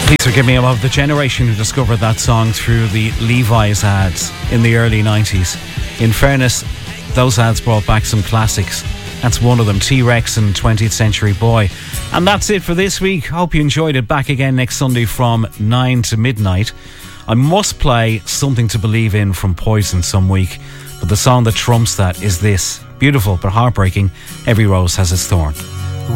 Please forgive me, I'm of the generation who discovered that song through the Levi's ads in the early 90s. In fairness, those ads brought back some classics. That's one of them, T-Rex and 20th Century Boy. And that's it for this week. Hope you enjoyed it. Back again next Sunday from 9 to midnight. I must play Something to Believe In from Poison some week, but the song that trumps that is this. Beautiful but heartbreaking, Every Rose Has Its Thorn.